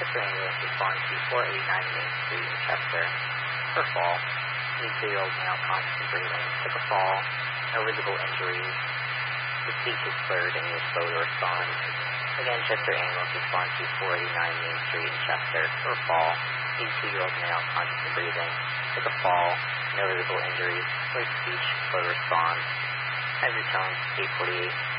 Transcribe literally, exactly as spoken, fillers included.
Chester ambulance respond to four eighty-nine Main Street in Chester for fall. eighty-two-year-old male conscious and breathing, took a fall, no visible injuries. His speech is slurred and he was slow to respond. Again, Chester ambulance respond to four eighty-nine Main Street in Chester for fall. eighty-two-year-old male conscious and breathing, took a fall, no visible injuries. Slurred speech, slow to respond. Has returned eight forty-eight.